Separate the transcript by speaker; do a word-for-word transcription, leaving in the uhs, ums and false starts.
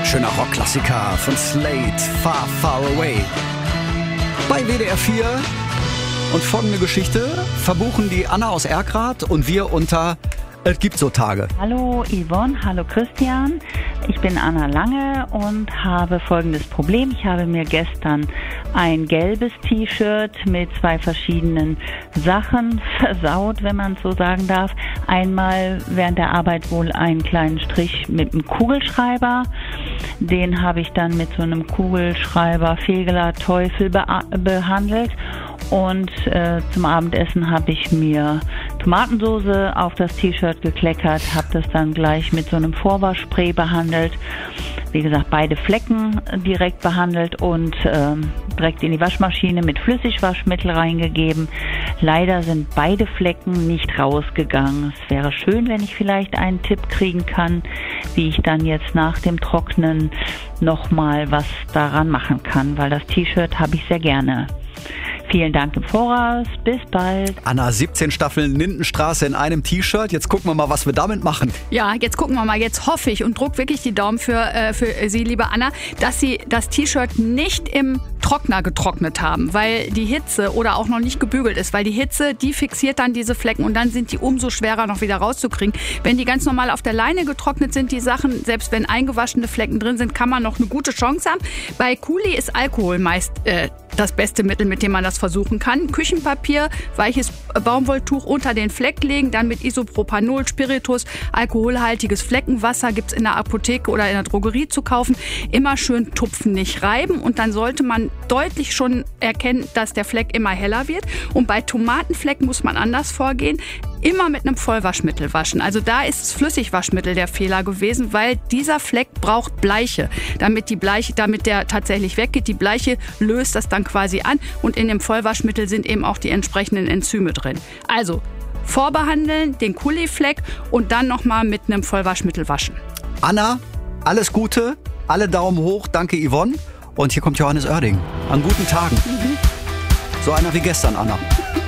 Speaker 1: Schöner Rockklassiker von Slade, Far, Far Away. Bei W D R vier. Und folgende Geschichte verbuchen die Anna aus Erkrath und wir unter Es gibt so Tage.
Speaker 2: Hallo Yvonne, hallo Christian. Ich bin Anna Lange und habe folgendes Problem. Ich habe mir gestern ein gelbes T-Shirt mit zwei verschiedenen Sachen versaut, wenn man es so sagen darf. Einmal während der Arbeit wohl einen kleinen Strich mit einem Kugelschreiber. Den habe ich dann mit so einem Kugelschreiber Fegeler Teufel be- behandelt. Und äh, zum Abendessen habe ich mir Tomatensoße auf das T-Shirt gekleckert, habe das dann gleich mit so einem Vorwaschspray behandelt. Wie gesagt, beide Flecken direkt behandelt und ähm, direkt in die Waschmaschine mit Flüssigwaschmittel reingegeben. Leider sind beide Flecken nicht rausgegangen. Es wäre schön, wenn ich vielleicht einen Tipp kriegen kann, wie ich dann jetzt nach dem Trocknen nochmal was daran machen kann, weil das T-Shirt habe ich sehr gerne. Vielen Dank im Voraus. Bis bald.
Speaker 1: Anna, siebzehn Staffeln Lindenstraße in einem T-Shirt. Jetzt gucken wir mal, was wir damit machen.
Speaker 3: Ja, jetzt gucken wir mal. Jetzt hoffe ich und druck wirklich die Daumen für, äh, für Sie, liebe Anna, dass Sie das T-Shirt nicht im Trockner getrocknet haben, weil die Hitze oder auch noch nicht gebügelt ist, weil die Hitze, die fixiert dann diese Flecken und dann sind die umso schwerer noch wieder rauszukriegen. Wenn die ganz normal auf der Leine getrocknet sind, die Sachen, selbst wenn eingewaschene Flecken drin sind, kann man noch eine gute Chance haben. Bei Kuli ist Alkohol meist äh, das beste Mittel, mit dem man das versuchen kann. Küchenpapier, weiches Baumwolltuch unter den Fleck legen, dann mit Isopropanol, Spiritus, alkoholhaltiges Fleckenwasser gibt's in der Apotheke oder in der Drogerie zu kaufen. Immer schön tupfen, nicht reiben und dann sollte man deutlich schon erkennen, dass der Fleck immer heller wird. Und bei Tomatenflecken muss man anders vorgehen. Immer mit einem Vollwaschmittel waschen. Also da ist das Flüssigwaschmittel der Fehler gewesen, weil dieser Fleck braucht Bleiche, damit die Bleiche, damit der tatsächlich weggeht. Die Bleiche löst das dann quasi an und in dem Vollwaschmittel sind eben auch die entsprechenden Enzyme drin. Also vorbehandeln, den Kuli-Fleck und dann nochmal mit einem Vollwaschmittel waschen.
Speaker 1: Anna, alles Gute, alle Daumen hoch, danke Yvonne. Und hier kommt Johannes Oerding. An guten Tagen. Mhm. So einer wie gestern, Anna.